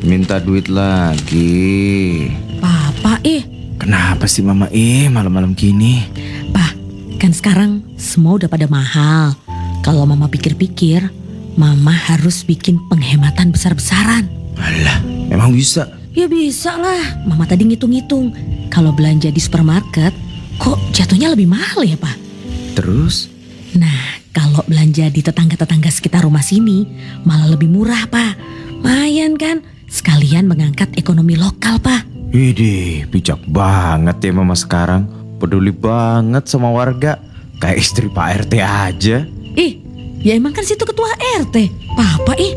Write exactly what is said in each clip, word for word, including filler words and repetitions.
minta duit lagi. Papa eh. Kenapa sih Mama eh malam-malam gini? Pa, kan sekarang semua udah pada mahal. Kalau Mama pikir-pikir, Mama harus bikin penghematan besar-besaran. Alah, emang bisa? Ya bisa lah. Mama tadi ngitung-ngitung. Kalau belanja di supermarket, kok jatuhnya lebih mahal ya, Pak? Terus? Nah, kalau belanja di tetangga-tetangga sekitar rumah sini, malah lebih murah, Pak. Lumayan kan? Sekalian mengangkat ekonomi lokal, Pak. Widih, bijak banget ya Mama sekarang. Peduli banget sama warga. Kayak istri Pak R T aja. Ih, ya emang kan situ ketua R T. Papa ih.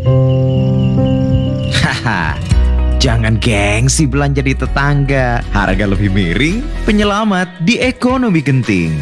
Haha, jangan gengsi belanja di tetangga. Harga lebih miring, penyelamat di ekonomi genting.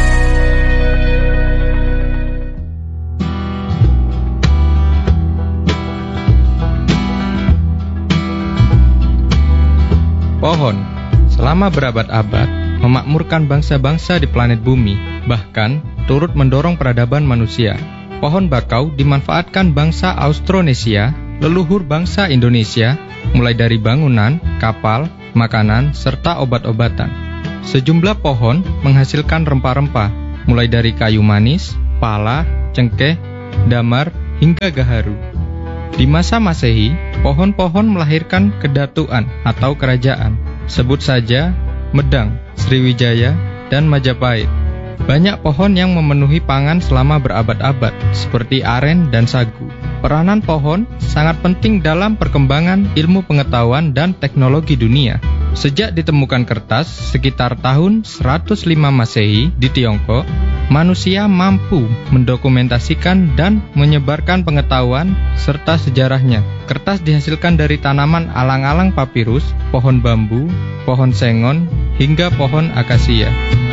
Pohon, selama berabad-abad, memakmurkan bangsa-bangsa di planet bumi, bahkan turut mendorong peradaban manusia. Pohon bakau dimanfaatkan bangsa Austronesia, leluhur bangsa Indonesia, mulai dari bangunan, kapal, makanan, serta obat-obatan. Sejumlah pohon menghasilkan rempah-rempah, mulai dari kayu manis, pala, cengkeh, damar, hingga gaharu. Di masa Masehi, pohon-pohon melahirkan kedatuan atau kerajaan. Sebut saja Medang, Sriwijaya, dan Majapahit. Banyak pohon yang memenuhi pangan selama berabad-abad, seperti aren dan sagu. Peranan pohon sangat penting dalam perkembangan ilmu pengetahuan dan teknologi dunia. Sejak ditemukan kertas sekitar tahun seratus lima Masehi di Tiongkok, manusia mampu mendokumentasikan dan menyebarkan pengetahuan serta sejarahnya. Kertas dihasilkan dari tanaman alang-alang papirus, pohon bambu, pohon sengon, hingga pohon akasia.